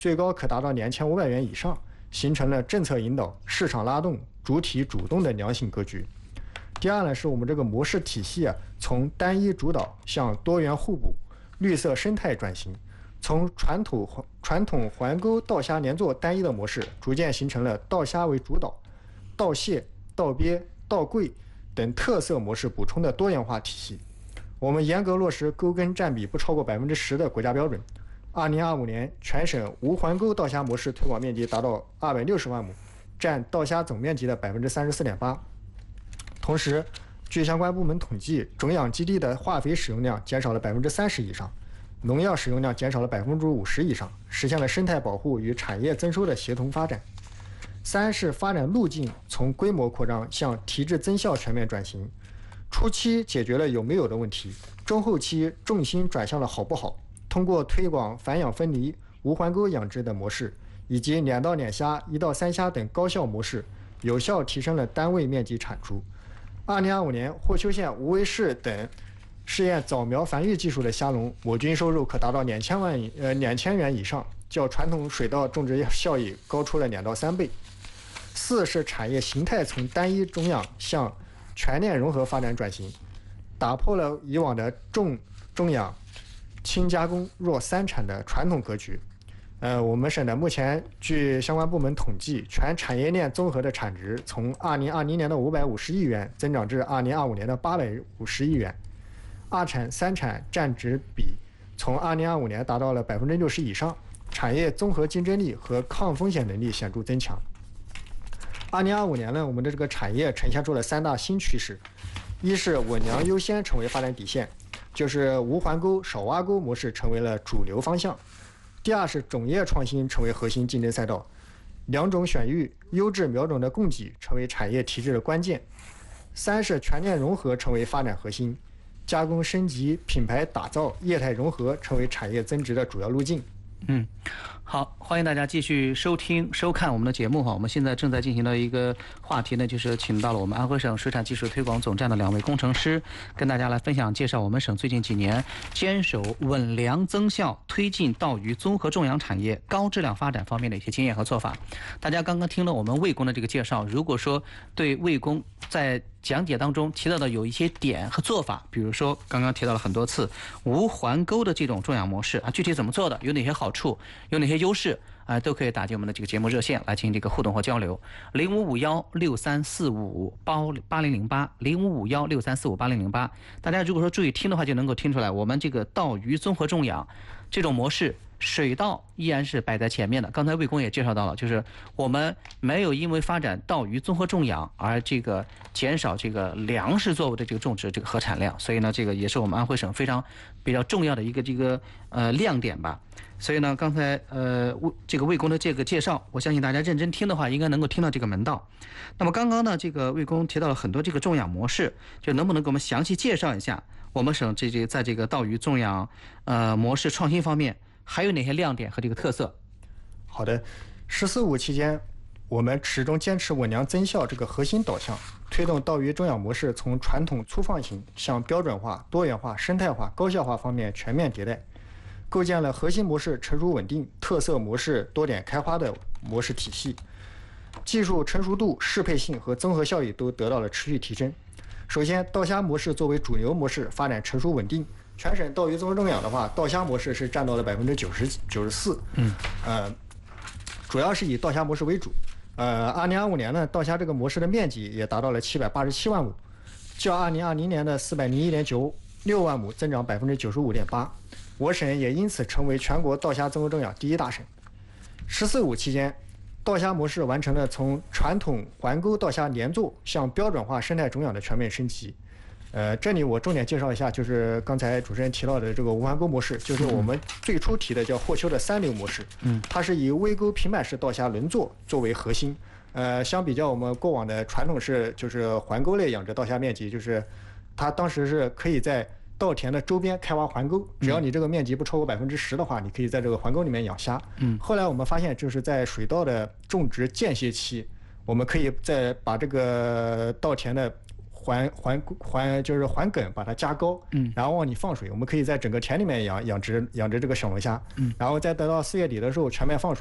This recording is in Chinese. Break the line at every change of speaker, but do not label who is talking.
最高可达到2500元以上，形成了政策引导、市场拉动、主体主动的良性格局。第二呢，是我们这个模式体系从单一主导向多元互补、绿色生态转型，从传统环沟稻虾连作单一的模式，逐渐形成了稻虾为主导、稻蟹、稻鳖、稻桂等特色模式补充的多元化体系。我们严格落实沟耕占比不超过10%的国家标准。2025年，全省无环沟稻虾模式推广面积达到260万亩，占稻虾总面积的34.8%。同时，据相关部门统计，种养基地的化肥使用量减少了30%以上，农药使用量减少了50%以上，实现了生态保护与产业增收的协同发展。三是发展路径从规模扩张向提质增效全面转型。初期解决了有没有的问题，中后期重心转向了好不好。通过推广繁养分离、无环沟养殖的模式，以及2到2虾、1到3虾等高效模式，有效提升了单位面积产出。2025年，霍邱县无为市等试验早苗繁育技术的虾农，亩均收入可达到2000元以上，较传统水稻种植效益高出了2到3倍。四是产业形态从单一种养向全链融合发展转型，打破了以往的重养、轻加工、弱三产的传统格局。我们省的目前据相关部门统计，全产业链综合的产值从2020年的550亿元增长至2025年的850亿元，二产三产占值比从2025年达到了60%以上，产业综合竞争力和抗风险能力显著增强。2025年呢，我们的这个产业呈现出了3大新趋势：一是稳良优先成为发展底线，就是无环沟、少挖沟模式成为了主流方向；第二是种业创新成为核心竞争赛道，良种选育、优质苗种的供给成为产业提质的关键；三是全链融合成为发展核心，加工升级、品牌打造、业态融合成为产业增值的主要路径。
好，欢迎大家继续收听收看我们的节目哈。我们现在正在进行的一个话题呢，就是请到了我们安徽省水产技术推广总站的2位工程师，跟大家来分享介绍我们省最近几年坚守稳良增效，推进稻鱼综合种养产业高质量发展方面的一些经验和做法。大家刚刚听了我们魏工的这个介绍，如果说对魏工在讲解当中提到的有一些点和做法，比如说刚刚提到了很多次无环沟的这种种养模式具体怎么做的，有哪些好处，有哪些优势都可以打进我们的这个节目热线来进行这个互动和交流。055163458008，055163458008。大家如果说注意听的话，就能够听出来，我们这个稻鱼综合种养这种模式，水稻依然是摆在前面的。刚才魏工也介绍到了，就是我们没有因为发展稻鱼综合种养而这个减少这个粮食作物的这个种植这个和产量，所以呢，这个也是我们安徽省比较重要的一个亮点吧。所以呢，刚才这个魏工的这个介绍，我相信大家认真听的话，应该能够听到这个门道。那么刚刚呢，这个魏工提到了很多这个种养模式，就能不能给我们详细介绍一下我们省在这个稻鱼种养模式创新方面还有哪些亮点和这个特色？
好的，“14·5”期间，我们始终坚持稳良增效这个核心导向，推动稻鱼种养模式从传统粗放型向标准化、多元化、生态化、高效化方面全面迭代，构建了核心模式成熟稳定、特色模式多点开花的模式体系，技术成熟度、适配性和综合效益都得到了持续提升。首先，稻虾模式作为主流模式发展成熟稳定，全省稻鱼综合种养的话，稻虾模式是占到了94%，主要是以稻虾模式为主。2025年呢，稻虾这个模式的面积也达到了787万亩，较2020年的401.96万亩增长95.8%。我省也因此成为全国稻虾综合种养第1大省。“14·5”期间，稻虾模式完成了从传统环沟稻虾连作向标准化生态种养的全面升级。这里我重点介绍一下，就是刚才主持人提到的这个无环沟模式，就是我们最初提的叫霍邱的3流模式。它是以微沟平板式稻虾轮作作为核心。相比较我们过往的传统式就是环沟类养殖稻虾面积，就是它当时是可以在稻田的周边开挖环沟，只要你这个面积不超过10%的话，你可以在这个环沟里面养虾。后来我们发现，就是在水稻的种植间歇期，我们可以再把这个稻田的就是环梗把它加高，然后往里放水，我们可以在整个田里面养殖这个小龙虾，然后再等到4月底的时候全面放水，